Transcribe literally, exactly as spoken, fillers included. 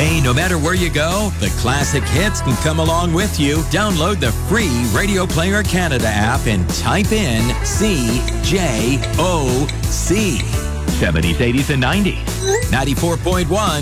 Hey, no matter where you go, the classic hits can come along with you. Download the free Radio Player Canada app and type in C J O C. seventies, eighties, and nineties. ninety-four point one